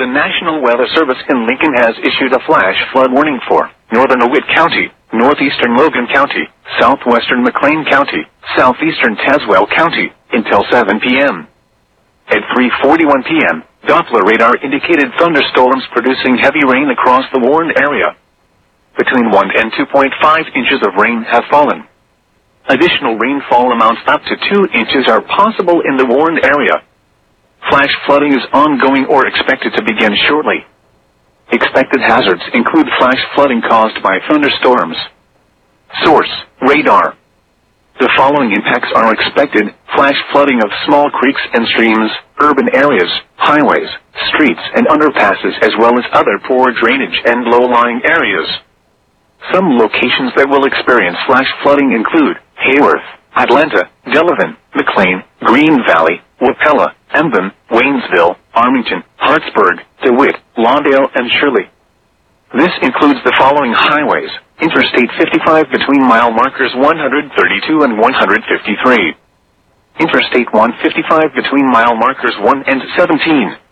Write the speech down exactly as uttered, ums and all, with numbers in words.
The National Weather Service in Lincoln has issued a flash flood warning for northern DeWitt County, northeastern Logan County, southwestern McLean County, southeastern Tazewell County, until seven p m At three forty-one p m, Doppler radar indicated thunderstorms producing heavy rain across the warned area. Between one and two point five inches of rain have fallen. Additional rainfall amounts up to two inches are possible in the warned area. Flash flooding is ongoing or expected to begin shortly. Expected hazards include flash flooding caused by thunderstorms. Source: radar. The following impacts are expected: flash flooding of small creeks and streams, urban areas, highways, streets and underpasses, as well as other poor drainage and low-lying areas. Some locations that will experience flash flooding include Hayworth, Atlanta, Delavan, McLean, Green Valley, Wapella, Emden, Waynesville, Armington, Hartsburg, DeWitt, Lawndale, and Shirley. This includes the following highways: Interstate fifty-five between mile markers one hundred thirty-two and one hundred fifty-three. Interstate one fifty-five between mile markers one and seventeen.